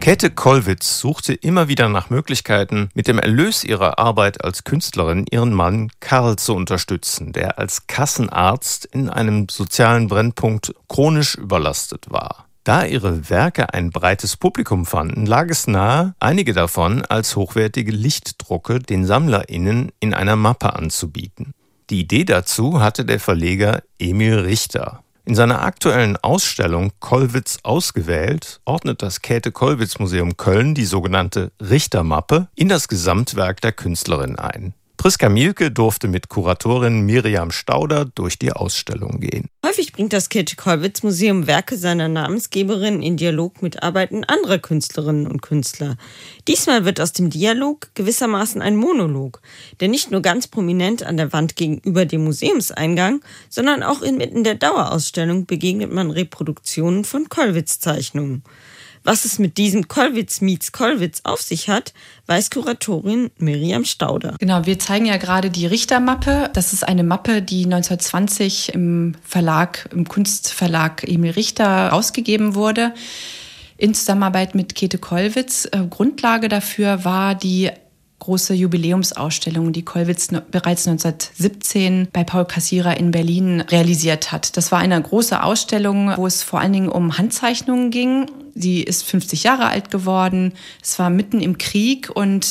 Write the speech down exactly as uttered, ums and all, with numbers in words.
Käthe Kollwitz suchte immer wieder nach Möglichkeiten, mit dem Erlös ihrer Arbeit als Künstlerin ihren Mann Karl zu unterstützen, der als Kassenarzt in einem sozialen Brennpunkt chronisch überlastet war. Da ihre Werke ein breites Publikum fanden, lag es nahe, einige davon als hochwertige Lichtdrucke den SammlerInnen in einer Mappe anzubieten. Die Idee dazu hatte der Verleger Emil Richter. In seiner aktuellen Ausstellung Kollwitz ausgewählt ordnet das Käthe-Kollwitz-Museum Köln die sogenannte Richter-Mappe in das Gesamtwerk der Künstlerin ein. Priska Mielke durfte mit Kuratorin Miriam Stauder durch die Ausstellung gehen. Häufig bringt das Käthe-Kollwitz-Museum Werke seiner Namensgeberin in Dialog mit Arbeiten anderer Künstlerinnen und Künstler. Diesmal wird aus dem Dialog gewissermaßen ein Monolog, der nicht nur ganz prominent an der Wand gegenüber dem Museumseingang, sondern auch inmitten der Dauerausstellung begegnet man Reproduktionen von Kollwitz-Zeichnungen. Was es mit diesem Kollwitz meets Kollwitz auf sich hat, weiß Kuratorin Miriam Stauder. Genau, wir zeigen ja gerade die Richter-Mappe. Das ist eine Mappe, die neunzehnhundertzwanzig im Verlag, im Kunstverlag Emil Richter rausgegeben wurde, in Zusammenarbeit mit Käthe Kollwitz. Grundlage dafür war die große Jubiläumsausstellung, die Kollwitz bereits neunzehnhundertsiebzehn bei Paul Cassirer in Berlin realisiert hat. Das war eine große Ausstellung, wo es vor allen Dingen um Handzeichnungen ging. Sie ist fünfzig Jahre alt geworden. Es war mitten im Krieg und